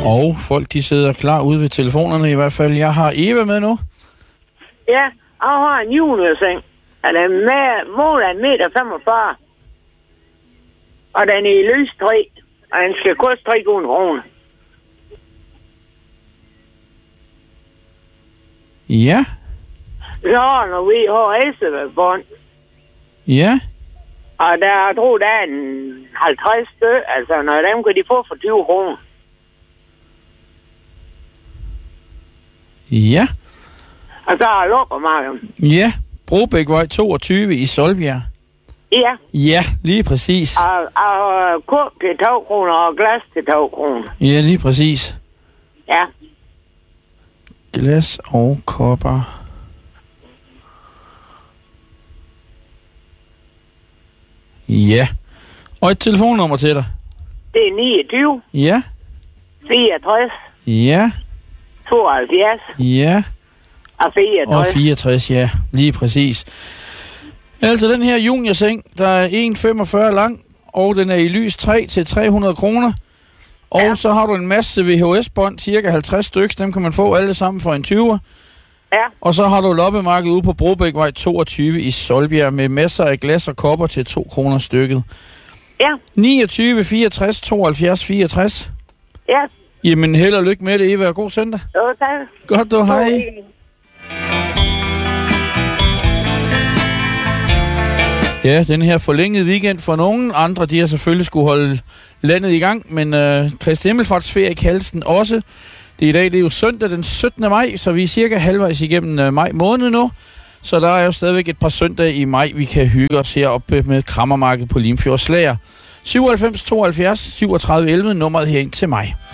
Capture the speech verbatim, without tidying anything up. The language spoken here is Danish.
Og folk, de sidder klar ude ved telefonerne i hvert fald. Jeg har Eva med nu. Ja, jeg har en juniorseng. Den er med, målet en meter femogfyrre. Og den er i løs træ. Og den skal koste tre hundrede kroner. Ja. Så har den V H S-bånd. Ja. Og der, jeg tror, der er en halvtreds stykker. Altså, når dem kan de få for tyve kroner. Ja. Og så har jeg lukkermarken. Ja. Brobækvej toogtyve i Solbjerg. Ja. Ja, lige præcis. Og, og kort til to kroner og glas til to kroner. Ja, lige præcis. Ja. Glas og kopper. Ja. Og et telefonnummer til dig. Det er niogtyve. Ja. fireogtres. Ja. tooghalvfjerds. Ja. Og fireogtres. Og fireogtres, ja. Lige præcis. Altså den her juniorseng, der er en komma femogfyrre lang, og den er i lys træ til tre hundrede kroner. Og ja. Så har du en masse V H S-bånd, cirka halvtreds stykker, dem kan man få alle sammen for en tyver. Ja. Og så har du loppemarked ude på Brobækvej toogtyve i Solbjerg med masser af glas og kopper til to kroner stykket. Ja. niogtyve, fireogtres, tooghalvfjerds, fireogtres. Ja. Jamen held og lykke med det, Eva, og god søndag. Jo, tak. Godt du, hej. Ja, den her forlængede weekend for nogen. Andre, de har selvfølgelig skulle holde landet i gang, men øh, Kristi Himmelfartsferie kaldes den også. Det er i dag, det er jo søndag den syttende maj, så vi er cirka halvvejs igennem øh, maj måned nu. Så der er jo stadigvæk et par søndage i maj, vi kan hygge os heroppe med Krammermarkedet på Limfjords Lager. syvoghalvfems tooghalvfjerds syvogtredive elleve, nummeret herind til mig.